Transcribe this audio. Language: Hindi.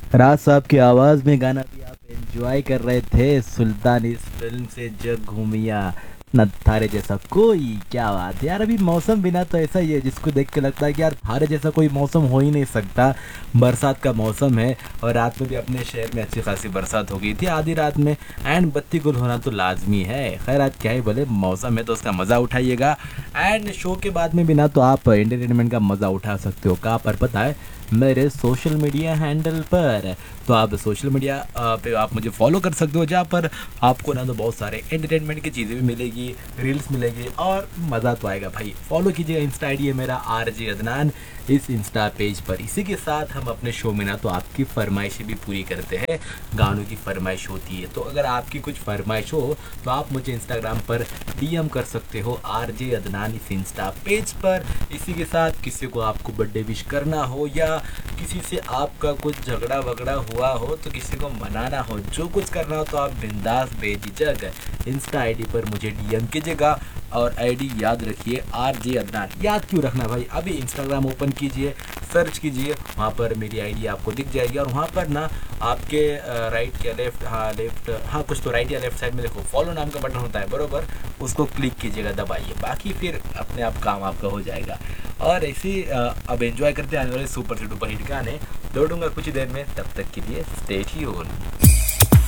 राज साहब की आवाज़ में गाना भी आप एंजॉय कर रहे थे। सुल्तान इस फिल्म से जग घूमिया न थारे जैसा कोई। क्या बात है यार। अभी मौसम बिना तो ऐसा ही है जिसको देख के लगता है कि यार थारे जैसा कोई मौसम हो ही नहीं सकता। बरसात का मौसम है और रात में भी अपने शहर में अच्छी खासी बरसात हो गई थी आधी रात में। एंड बत्ती गुल होना तो लाजमी है। खैर आज क्या ही बोले, मौसम है तो उसका मज़ा उठाइएगा। एंड शो के बाद में भी ना तो आप एंटरटेनमेंट का मज़ा उठा सकते हो। कहाँ पर पता है? मेरे सोशल मीडिया हैंडल पर। तो आप सोशल मीडिया पे आप मुझे फॉलो कर सकते हो, जहाँ पर आपको ना तो बहुत सारे एंटरटेनमेंट की चीज़ें भी मिलेगी, रील्स मिलेगी और मज़ा तो आएगा भाई। फॉलो कीजिएगा, इंस्टा आईडी है मेरा RJ अदनान इस इंस्टा पेज पर। इसी के साथ हम अपने शो में ना तो आपकी फरमाइशें भी पूरी करते हैं। गानों की फरमाइश होती है, तो अगर आपकी कुछ फरमाइश हो तो आप मुझे इंस्टाग्राम पर DM कर सकते हो RJ अदनान इस इंस्टा पेज पर। इसी के साथ किसी को आपको बर्थडे विश करना हो या किसी से आपका कुछ झगड़ा वगड़ा हुआ हो, तो किसी को मनाना हो, जो कुछ करना हो तो आप बिंदास बेझिझक इंस्टा आईडी पर मुझे DM कीजिएगा। और आईडी याद रखिए RJ अदनान। याद क्यों रखना भाई, अभी इंस्टाग्राम ओपन कीजिए, सर्च कीजिए, वहाँ पर मेरी आईडी आपको दिख जाएगी। और वहाँ पर ना आपके राइट या लेफ्ट, हाँ लेफ्ट, हाँ कुछ तो राइट या लेफ्ट साइड में देखो फॉलो नाम का बटन होता है बरोबर, उसको क्लिक कीजिएगा, दबाइए, बाकी फिर अपने आप काम आपका हो जाएगा। और ऐसे ही अब एंजॉय करते आने वाले सुपर से डुपर हिट गाने। लौटूंगा कुछ ही देर में, तब तक के लिए स्टे ट्यून।